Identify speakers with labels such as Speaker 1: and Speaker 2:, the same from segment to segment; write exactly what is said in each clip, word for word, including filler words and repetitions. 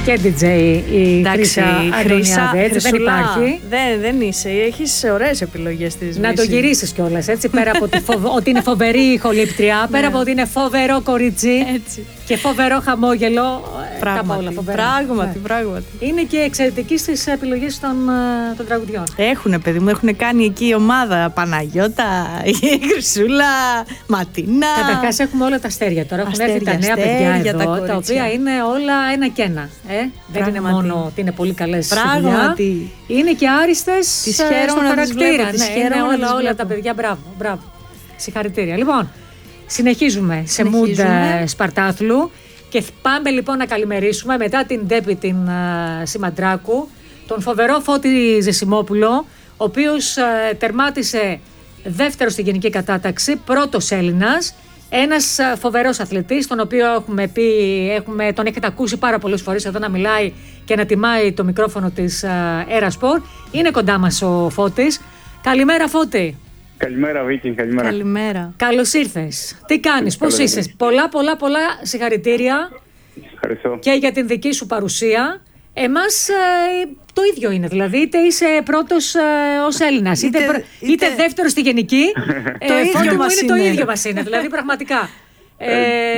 Speaker 1: και ντι τζέι η
Speaker 2: Εντάξει,
Speaker 1: Χρύσα Αντωνιάδη, δεν υπάρχει.
Speaker 2: Δεν, δεν είσαι, έχεις ωραίες επιλογές της.
Speaker 1: Να το γυρίσεις κιόλας, έτσι, πέρα από τη φοβ... ότι είναι φοβερή ηχολήπτρια, πέρα από ότι είναι φοβερό κορίτσι
Speaker 2: έτσι.
Speaker 1: Και φοβερό χαμόγελο.
Speaker 2: Πράγματι,
Speaker 1: όλα
Speaker 2: πράγματι,
Speaker 1: ναι.
Speaker 2: πράγματι.
Speaker 1: Είναι και εξαιρετική στις επιλογές των, των τραγουδιών.
Speaker 2: Έχουνε, παιδί μου, έχουν κάνει εκεί η ομάδα Παναγιώτα, η Χρυσούλα, Ματίνα.
Speaker 1: Καταρχάς έχουμε όλα τα αστέρια τώρα. Έχουν έρθει τα νέα παιδιά εδώ, τα, τα οποία είναι όλα ένα και ένα. Ε? Δεν είναι μόνο ότι είναι πολύ καλές.
Speaker 2: Πράγματι.
Speaker 1: Είναι και άριστες
Speaker 2: τις
Speaker 1: στο χαρακτήρα.
Speaker 2: Ναι,
Speaker 1: είναι όλα, όλα τα παιδιά. Μπράβο, μπράβο. Συγχαρητήρια. Λοιπόν, συνεχίζουμε, συνεχίζουμε. σε mood Σπαρτάθλου. Και πάμε λοιπόν να καλημερίσουμε μετά την Ντέπη την uh, Σιμαντράκου τον φοβερό Φώτη Ζεσιμόπουλο, ο οποίος uh, τερμάτισε δεύτερο στην γενική κατάταξη, πρώτος Έλληνας, ένας uh, φοβερός αθλητής, τον οποίο έχουμε πει, έχουμε, τον έχετε ακούσει πάρα πολλές φορές εδώ να μιλάει και να τιμάει το μικρόφωνο της uh, Aerosport. Είναι κοντά μας ο Φώτης. Καλημέρα, Φώτη.
Speaker 3: Καλημέρα, Βίκη, καλημέρα.
Speaker 2: Καλημέρα.
Speaker 1: Καλώς ήρθες. Τι κάνεις, πώς είσαι? Πολλά, πολλά, πολλά συγχαρητήρια.
Speaker 3: Ευχαριστώ.
Speaker 1: Και για την δική σου παρουσία. Εμάς ε, το ίδιο είναι, δηλαδή είτε είσαι πρώτος ε, ως Έλληνας, είτε, είτε, είτε... είτε δεύτερος στη γενική.
Speaker 2: το
Speaker 1: ε,
Speaker 2: ίδιο
Speaker 1: μου
Speaker 2: μας
Speaker 1: είναι,
Speaker 2: είναι.
Speaker 1: Το ίδιο μας είναι, δηλαδή πραγματικά. Ε,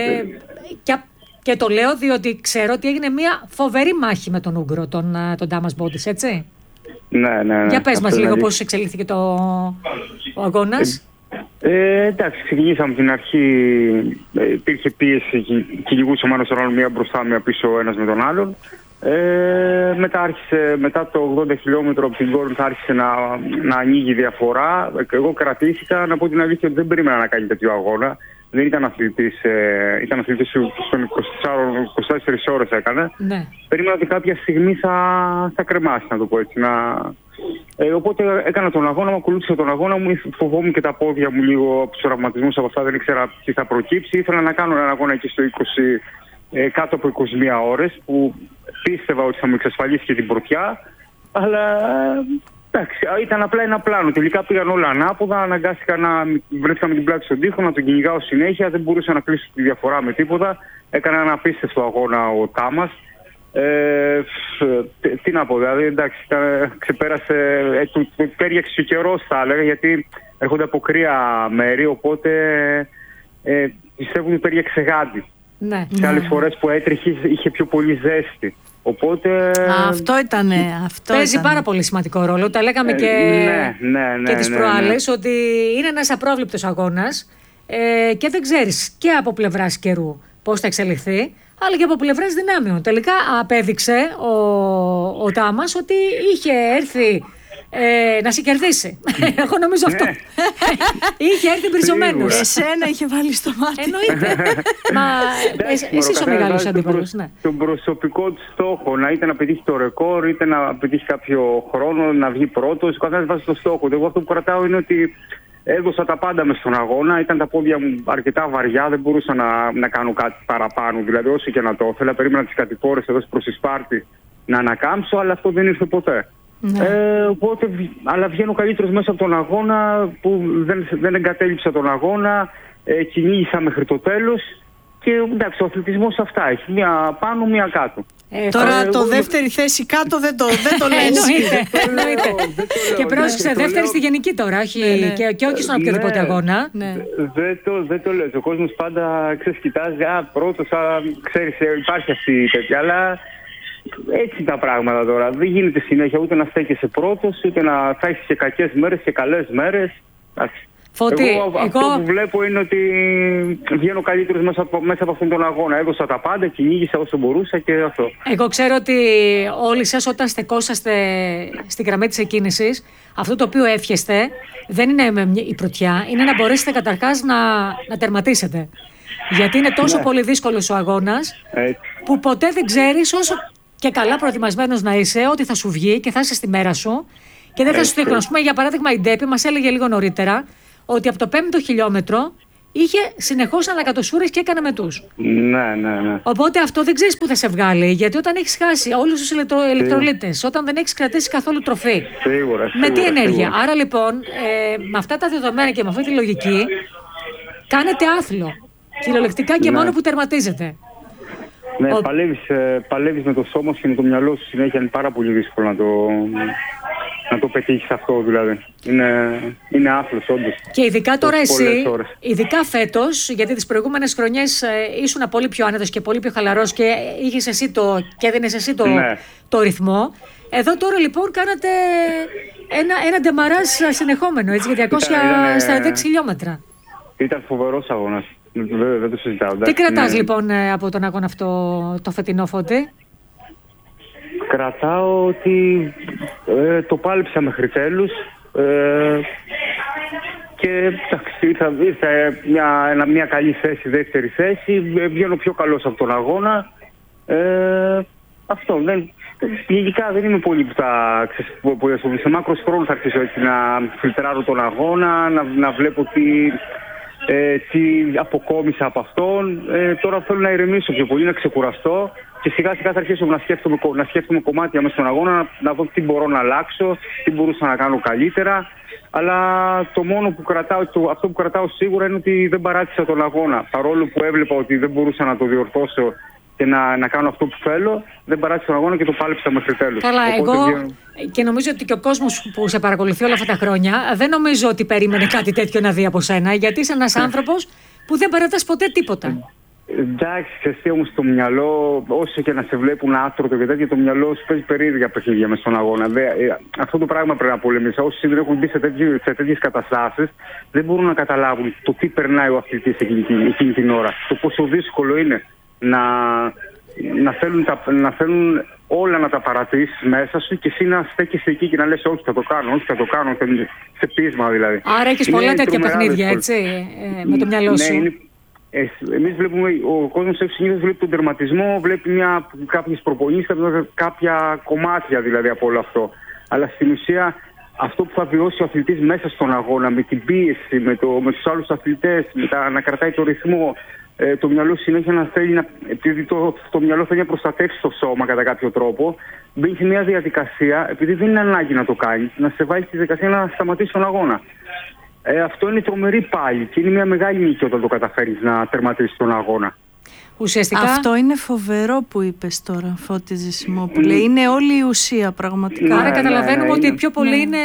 Speaker 1: και, και το λέω διότι ξέρω ότι έγινε μια φοβερή μάχη με τον Ούγκρο, τον, τον Ντάμας Μπόντις, έτσι.
Speaker 3: Ναι, ναι, ναι.
Speaker 1: Για πες μας λίγο πώς εξελίχθηκε το, ο αγώνας.
Speaker 3: Ε, ε, εντάξει, ξεκινήσαμε την αρχή, ε, υπήρχε πίεση, κυνηγούσε μάλλον στον άλλο μία μπροστά, μία πίσω, ένας με τον άλλον. Ε, μετά, άρχισε, μετά το ογδόντα χιλιόμετρο από την Κόρινθο άρχισε να, να ανοίγει διαφορά. Εγώ κρατήθηκα, να πω την αλήθεια, ότι δεν περίμενα να κάνει τέτοιο αγώνα. Δεν ήταν αθλητής, ε, ήταν αθλητής στον είκοσι τέσσερις ώρες έκανε.
Speaker 1: Ναι.
Speaker 3: Περίμενα ότι κάποια στιγμή θα, θα κρεμάσει, να το πω έτσι. Να... Ε, οπότε έκανα τον αγώνα μου, ακολούθησα τον αγώνα μου, φοβόμουν και τα πόδια μου λίγο από τους τραυματισμούς, από αυτά δεν ήξερα τι θα προκύψει. Ήθελα να κάνω έναν αγώνα εκεί στο είκοσι, ε, κάτω από είκοσι μία ώρες, που πίστευα ότι θα μου εξασφαλίσει και την πρωτιά, αλλά... Εντάξει, ήταν απλά ένα πλάνο. Τελικά πήγαν όλα ανάποδα. Αναγκάστηκα να βρέθηκα με την πλάτη στον τοίχο, να τον κυνηγάω συνέχεια. Δεν μπορούσα να κλείσω τη διαφορά με τίποτα. Έκανα ένα απίστευτο αγώνα ο Τάμας. Ε, τι να πω, δηλαδή, εντάξει, ξεπέρασε. Ε, του, του τέριαξε ο καιρός, θα έλεγα, γιατί έρχονται από κρύα μέρη. Οπότε ε, πιστεύω ότι τέριαξε γάντι.
Speaker 1: Ναι.
Speaker 3: Σε άλλες φορές που έτρεχε είχε πιο πολύ ζέστη. Οπότε...
Speaker 2: Αυτό ήταν. Αυτό
Speaker 1: παίζει
Speaker 2: ήτανε.
Speaker 1: πάρα πολύ σημαντικό ρόλο. Τα λέγαμε
Speaker 3: ε,
Speaker 1: και,
Speaker 3: ναι, ναι, ναι,
Speaker 1: και τις
Speaker 3: ναι,
Speaker 1: προάλλες,
Speaker 3: ναι.
Speaker 1: ότι είναι ένας απρόβλεπτος αγώνας ε, και δεν ξέρεις και από πλευράς καιρού πώς θα εξελιχθεί, αλλά και από πλευράς δυνάμεων. Τελικά απέδειξε ο, ο Τάμας ότι είχε έρθει ε, να σε κερδίσει. Εγώ νομίζω αυτό. Είχε έρθει μπριζωμένος.
Speaker 2: Εσένα είχε βάλει στο μάτι.
Speaker 1: Εννοείται. Μα εσύ είσαι ο μεγάλος αντίπαλος. Ναι.
Speaker 3: Τον προσωπικό του στόχο, να είτε να πετύχει το ρεκόρ, είτε να πετύχει κάποιο χρόνο, να βγει πρώτος. Ο καθένας βάζει το στόχο. Εγώ αυτό που κρατάω είναι ότι έδωσα τα πάντα μες στον αγώνα. Ήταν τα πόδια μου αρκετά βαριά, δεν μπορούσα να, να κάνω κάτι παραπάνω. Δηλαδή, όσο και να το ήθελα, περίμενα τις κατηφόρες εδώ προς τη Σπάρτη να ανακάμψω, αλλά αυτό δεν ήρθε ποτέ. Ναι. Ε, οπότε, αλλά βγαίνω καλύτερος μέσα από τον αγώνα, που δεν, δεν εγκατέλειψα τον αγώνα, ε, κυνήγησα μέχρι το τέλος και εντάξει, ο αθλητισμός αυτά έχει, μία πάνω, μία κάτω.
Speaker 2: Ε, Τώρα ε, το εγώ... δεύτερη θέση κάτω δεν το, δεν το λες.
Speaker 1: Εννοείται. Και πρόσεξε, δεύτερη στη γενική τώρα, όχι, ναι, ναι. Και, και όχι στον οποιοδήποτε ναι, αγώνα.
Speaker 3: Ναι. Δεν το, δεν το λες. Ο κόσμος πάντα ξέρεις, κοιτάζει, α, πρώτος, α, ξέρεις, υπάρχει αυτή η τέτοια, αλλά... Έτσι τα πράγματα τώρα. Δεν γίνεται συνέχεια ούτε να στέκεσαι πρώτος, ούτε να θα έχεις και κακές μέρες και καλές μέρες.
Speaker 1: Φώτη,
Speaker 3: εγώ,
Speaker 1: εγώ...
Speaker 3: αυτό που βλέπω είναι ότι βγαίνω καλύτερος μέσα από, μέσα από αυτόν τον αγώνα. Έδωσα τα πάντα, κυνήγησα όσο μπορούσα και αυτό.
Speaker 1: Εγώ ξέρω ότι όλοι σας όταν στεκόσαστε στη γραμμή της εκκίνησης, αυτό το οποίο εύχεστε δεν είναι η πρωτιά, είναι να μπορέσετε καταρχάς να, να τερματίσετε. Γιατί είναι τόσο ναι. πολύ δύσκολος ο αγώνας, έτσι. Που ποτέ δεν ξέρεις όσο και καλά προετοιμασμένος να είσαι, ότι θα σου βγει και θα είσαι στη μέρα σου και δεν θα σου τύχουν. Ας πούμε, για παράδειγμα, η Ντέπη μας έλεγε λίγο νωρίτερα ότι από το πέμπτο χιλιόμετρο είχε συνεχώς ανακατοσούρες και έκανε μετούς.
Speaker 3: Ναι, ναι, ναι.
Speaker 1: Οπότε αυτό δεν ξέρεις που θα σε βγάλει, γιατί όταν έχεις χάσει όλους τους ηλεκτρο... ηλεκτρολίτες, όταν δεν έχεις κρατήσει καθόλου τροφή.
Speaker 3: Σίγουρα,
Speaker 1: με τι ενέργεια.
Speaker 3: Σίγουρα.
Speaker 1: Άρα λοιπόν, ε, με αυτά τα δεδομένα και με αυτή τη λογική, κάνετε άθλο. Κυριολεκτικά και ναι. μόνο που τερματίζετε.
Speaker 3: Ναι,
Speaker 1: Ο...
Speaker 3: παλεύεις, ε, παλεύεις με το σώμα σου και με το μυαλό σου συνέχεια. Είναι πάρα πολύ δύσκολο να το, να το πετύχεις αυτό, δηλαδή. Είναι, είναι άθλος, όντως.
Speaker 1: Και ειδικά τώρα εσύ, ειδικά φέτος, γιατί τις προηγούμενες χρονιές ε, ήσουν πολύ πιο άνετος και πολύ πιο χαλαρός και είχες εσύ το, και έδινες εσύ το, ναι. το ρυθμό. Εδώ τώρα λοιπόν κάνατε ένα, ένα ντεμαράζ συνεχόμενο, έτσι, για διακόσια σαράντα έξι χιλιόμετρα.
Speaker 3: Ήταν φοβερός αγώνας. Δεν, δεν το συζητάω.
Speaker 1: Τι κρατάς ναι. λοιπόν από τον αγώνα αυτό το φετινό, Φώτη?
Speaker 3: Κρατάω ότι ε, το πάλεψα μέχρι τέλους ε, και εντάξει, ήρθα, ήρθα μια, ένα, μια καλή θέση, δεύτερη θέση, βγαίνω πιο καλός από τον αγώνα. Ε, αυτό, δεν, γενικά δεν είμαι πολύ που θα ξεσπουδήσω. Σε μάκρος χρόνου θα αρχίσω έτσι να φιλτράρω τον αγώνα, να, να βλέπω τι... Ε, τι αποκόμισα από αυτόν. Ε, τώρα θέλω να ηρεμήσω πιο πολύ, να ξεκουραστώ και σιγά σιγά θα αρχίσω να σκέφτομαι, να σκέφτομαι κομμάτια μέσα στον αγώνα, να, να δω τι μπορώ να αλλάξω, τι μπορούσα να κάνω καλύτερα. Αλλά το μόνο που κρατάω, το, αυτό που κρατάω σίγουρα είναι ότι δεν παράτησα τον αγώνα. Παρόλο που έβλεπα ότι δεν μπορούσα να το διορθώσω και να, να κάνω αυτό που θέλω, δεν παράτησα τον αγώνα και το πάλεψα μέχρι τέλους.
Speaker 1: Καλά,
Speaker 3: οπότε
Speaker 1: εγώ
Speaker 3: βγαίνω...
Speaker 1: και νομίζω ότι και ο κόσμος που σε παρακολουθεί όλα αυτά τα χρόνια δεν νομίζω ότι περίμενε κάτι τέτοιο να δει από σένα, γιατί είσαι ένας άνθρωπος που δεν παρατάς ποτέ τίποτα.
Speaker 3: Εντάξει, εσύ όμως το μυαλό, όσο και να σε βλέπουν άτρωτο και τέτοιο, το μυαλό σου παίζει περίεργα παιχνίδια μες στον αγώνα. Δε, αυτό το πράγμα πρέπει να πολεμήσει. Όσοι δεν έχουν μπει σε, σε τέτοιες καταστάσεις, δεν μπορούν να καταλάβουν το τι περνάει ο αθλητής εκείνη, εκείνη την ώρα. Το πόσο δύσκολο είναι να, να, θέλουν τα, να θέλουν όλα να τα παρατήσεις μέσα σου και εσύ να στέκεσαι εκεί και να λες όχι θα το κάνω, όχι θα το κάνω, σε πείσμα δηλαδή.
Speaker 1: Άρα έχεις πολλά τέτοια παιχνίδια, έτσι, ε, με το μυαλό σου.
Speaker 3: Ναι, είναι, ε, εμείς βλέπουμε, ο κόσμος έξω συνήθως βλέπει τον τερματισμό, βλέπει μια, κάποιες προπονήσεις, κάποια κομμάτια δηλαδή από όλο αυτό. Αλλά στην ουσία αυτό που θα βιώσει ο αθλητής μέσα στον αγώνα, με την πίεση, με, το, με τους άλλους αθλητές, με τα, να κρατάει το ρυθμό, ε, το μυαλό συνέχεια να θέλει να, επειδή το, το μυαλό θέλει να προστατεύσει το σώμα κατά κάποιο τρόπο, μπαίνει σε μια διαδικασία, επειδή δεν είναι ανάγκη να το κάνει, να σε βάλει στη διαδικασία να σταματήσει τον αγώνα. Ε, αυτό είναι τρομερή πάλι και είναι μια μεγάλη νίκη όταν το καταφέρεις να τερματίσεις τον αγώνα.
Speaker 2: Ουσιαστικά... Αυτό είναι φοβερό που είπες τώρα, Φώτη Ζησιμόπουλε. Mm. Είναι όλη η ουσία πραγματικά.
Speaker 1: Άρα
Speaker 2: ναι,
Speaker 1: καταλαβαίνουμε
Speaker 3: ναι,
Speaker 1: ότι
Speaker 3: είναι...
Speaker 1: πιο πολύ
Speaker 3: ναι.
Speaker 1: είναι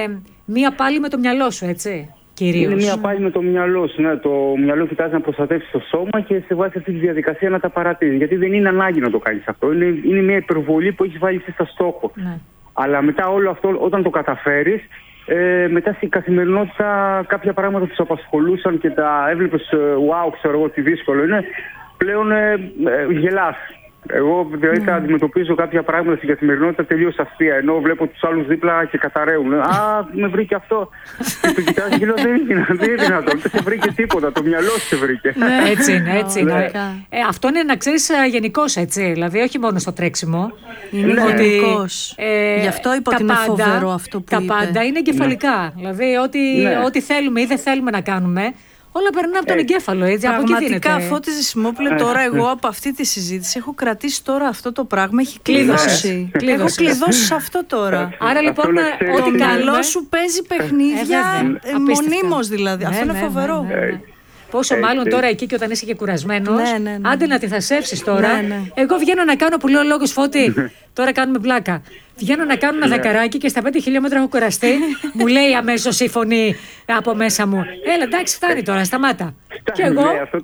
Speaker 1: μία πάλι με το μυαλό σου, έτσι, κυρίως.
Speaker 3: Είναι μία πάλι με το μυαλό σου. Ναι. Το μυαλό κοιτάζει να προστατεύσει το σώμα και σε βάζει αυτή τη διαδικασία να τα παρατηρείς. Γιατί δεν είναι ανάγκη να το κάνεις αυτό. Είναι, είναι μια υπερβολή που έχεις βάλει στα στόχο. Ναι. Αλλά μετά όλο αυτό, όταν το καταφέρεις, Ε, μετά στην καθημερινότητα κάποια πράγματα τους απασχολούσαν και τα έβλεπες, wow, ξέρω εγώ τι δύσκολο είναι, πλέον ε, ε, γελάς. Εγώ δηλαδή mm. αντιμετωπίζω κάποια πράγματα στην καθημερινότητα τελείως αστεία, ενώ βλέπω τους άλλους δίπλα και καταραίουν. Α, με βρήκε αυτό. Και το κοιτάζει και λέω δεν είναι δυνατόν, δεν σε βρήκε τίποτα, το μυαλό σε βρήκε.
Speaker 1: Ναι, έτσι είναι, έτσι είναι. Ε, αυτό είναι να ξέρεις γενικώς, έτσι, δηλαδή όχι μόνο στο τρέξιμο.
Speaker 2: Είναι
Speaker 1: ναι.
Speaker 2: γενικώς. Ε, Γι' αυτό είπα ότι είναι φοβερό αυτό που
Speaker 1: τα
Speaker 2: είπε.
Speaker 1: Τα πάντα είναι εγκεφαλικά. Ναι. Δηλαδή ό,τι, ναι. ό,τι θέλουμε ή δεν θέλουμε να κάνουμε, όλα περνάνε από τον εγκέφαλο, έτσι.
Speaker 2: Πραγματικά, Φώτη Ζησιμόπουλε, τώρα εγώ από αυτή τη συζήτηση έχω κρατήσει τώρα αυτό το πράγμα. Έχει κλειδώσει. Έχω κλειδώσει σε αυτό τώρα.
Speaker 1: Άρα λοιπόν,
Speaker 2: ότι καλό σου παίζει παιχνίδια μονίμως δηλαδή. Αυτό είναι φοβερό.
Speaker 1: Πόσο μάλλον τώρα εκεί και όταν είσαι και κουρασμένος,
Speaker 2: ναι, ναι, ναι.
Speaker 1: άντε να τη θασεύσεις τώρα.
Speaker 2: Ναι, ναι.
Speaker 1: Εγώ βγαίνω να κάνω που λέω λόγος Φώτη, τώρα κάνουμε πλάκα. Βγαίνω να κάνω ένα δεκαράκι και στα πέντε χιλιόμετρα έχω κουραστεί. Μου λέει αμέσως η φωνή από μέσα μου. Έλα, εντάξει, φτάνει τώρα, σταμάτα. Και εγώ.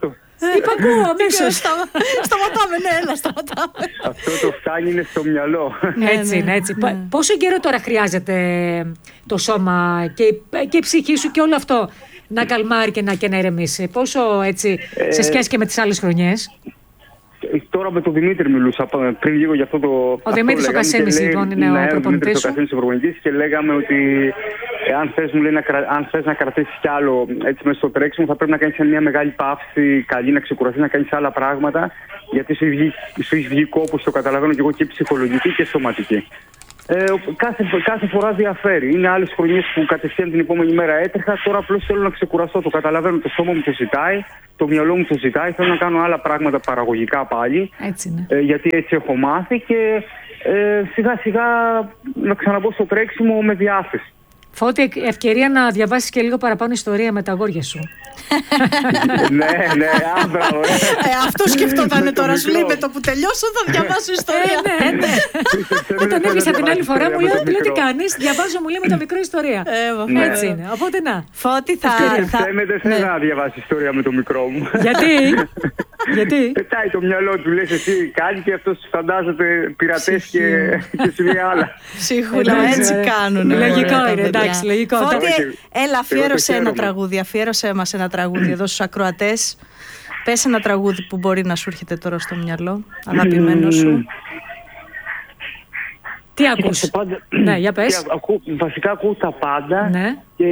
Speaker 1: Είπα ακούω αμέσως.
Speaker 2: Σταματάμε, ναι, έλα, σταματάμε.
Speaker 3: Αυτό το φτάνει είναι στο μυαλό.
Speaker 1: Έτσι είναι, έτσι. Πόσο καιρό τώρα χρειάζεται το σώμα και η ψυχή σου και όλο αυτό να καλμάρει και να, και να ηρεμήσει? Πόσο έτσι, ε, σε σχέση και με τις άλλες χρονιές?
Speaker 3: Τώρα με τον Δημήτρη μιλούσα πριν λίγο για αυτό το.
Speaker 1: Ο Δημήτρης ο Κασέμης λοιπόν είναι
Speaker 3: ναι,
Speaker 1: ο προπονητής σου.
Speaker 3: Ο Κασέμης ο προπονητής και λέγαμε ότι ε, αν θες, μου λέει, να, αν θες να κρατήσεις κι άλλο έτσι μέσα στο τρέξιμο, θα πρέπει να κάνεις μια μεγάλη παύση, καλή, να ξεκουραστείς, να κάνεις άλλα πράγματα. Γιατί σου έχει βγει κόπος, το καταλαβαίνω και εγώ, και ψυχολογική και σωματική. Ε, κάθε, κάθε φορά διαφέρει. Είναι άλλες χρονιές που κατευθείαν την επόμενη μέρα έτρεχα. Τώρα απλώς θέλω να ξεκουραστώ. Το καταλαβαίνω. Το σώμα μου το ζητάει, το μυαλό μου το ζητάει. Θέλω να κάνω άλλα πράγματα παραγωγικά πάλι.
Speaker 1: Έτσι είναι.
Speaker 3: Ε, γιατί έτσι έχω μάθει και ε, σιγά σιγά να ξαναμπω στο τρέξιμο με διάθεση.
Speaker 1: Φώτη, ευκαιρία να διαβάσεις και λίγο παραπάνω ιστορία με τα αγόρια σου.
Speaker 3: Ναι, ναι, άμπραβο.
Speaker 2: Ε, αυτό σκεφτόταν τώρα. Σου λέει με το που τελειώσω θα διαβάσω ιστορία.
Speaker 1: Ναι, ναι. Όταν έπιασα την άλλη φορά μου λέει τι κάνεις, διαβάζω μου λέει με το μικρό ιστορία. Έτσι είναι. Οπότε να.
Speaker 2: Φώτη θα.
Speaker 3: Δεν θέλω να διαβάσει ιστορία με το μικρό μου.
Speaker 1: Γιατί? Γιατί?
Speaker 3: Πετάει το μυαλό του, λες εσύ κάνει και αυτός φαντάζεται πειρατές και σου λέει άλλα.
Speaker 2: Ψίχουλα, έτσι κάνουν.
Speaker 1: Λογικό είναι, εντάξει, λογικό.
Speaker 2: Φώτη, έλα, αφιέρωσε ένα τραγούδι, αφιέρωσε μας ένα τραγούδι εδώ στους ακροατές. Πες ένα τραγούδι που μπορεί να σου έρχεται τώρα στο μυαλό, αγαπημένο σου.
Speaker 1: Τι ακούς? Ναι, για πες.
Speaker 3: Βασικά ακούω τα πάντα.
Speaker 1: Ναι.
Speaker 3: Και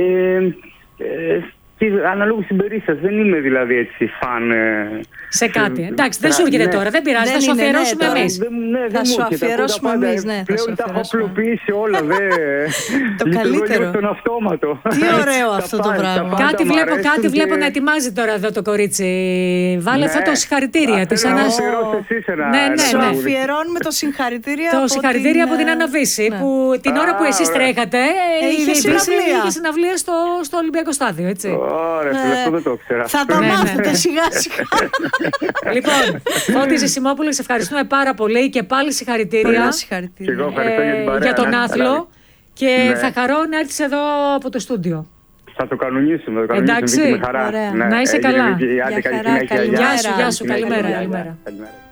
Speaker 3: αναλόγως στην περίσταση. Δεν είμαι δηλαδή έτσι φαν.
Speaker 1: Σε κάτι. Εντάξει, δεν σου έρχεται τώρα, δεν πειράζει, θα σου αφιερώσουμε εμείς.
Speaker 2: Θα σου αφιερώσουμε εμείς, ναι.
Speaker 3: Πλέον τα έχω απλοποιήσει όλα.
Speaker 2: Το καλύτερο.
Speaker 3: Τον αυτόματο.
Speaker 2: Τι ωραίο αυτό το πράγμα.
Speaker 1: Κάτι βλέπω, κάτι βλέπω να ετοιμάζει τώρα εδώ το κορίτσι. Βάλε αυτό το συγχαρητήρια της.
Speaker 3: Ναι,
Speaker 1: ναι,
Speaker 2: σου αφιερώνουμε το συγχαρητήρια.
Speaker 1: Το συγχαρητήρια από την Άννα Βύση, που την ώρα που εσείς τρέχατε είχε συναυλία στο Ολυμπιακό Στάδιο, έτσι.
Speaker 3: Ωραία, αυτό δεν το ήξερα.
Speaker 2: Θα το μάθετε σιγά σιγά.
Speaker 1: Λοιπόν, Φώτη Ζησιμόπουλε, σε ευχαριστούμε πάρα πολύ και πάλι συγχαρητήρια για τον άθλο και θα χαρώ να έρθεις εδώ από το στούντιο.
Speaker 3: Θα το κανονίσουμε, θα το
Speaker 1: κανονίσουμε.
Speaker 3: Με χαρά.
Speaker 1: Να είσαι καλά.
Speaker 2: Γεια σου,
Speaker 1: γεια σου, καλημέρα.